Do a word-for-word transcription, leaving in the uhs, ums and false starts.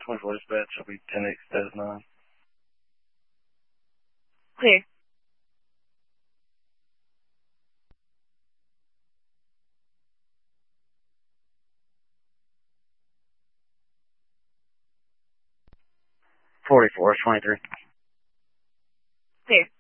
twenty-four dispatch, I'll be ten eight status nine. Clear. forty-four, twenty-three. Clear.